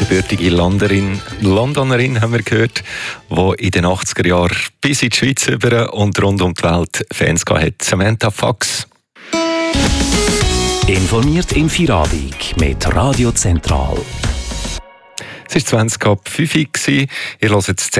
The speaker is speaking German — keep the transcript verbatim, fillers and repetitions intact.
gebürtige Landerin, Londonerin, haben wir gehört, die in den achtziger Jahren bis in die Schweiz über und rund um die Welt Fans hatte. Samantha Fox. Informiert in Vierabig mit Radio Zentral. Es war zwanzig ab fünf Uhr. Ihr hört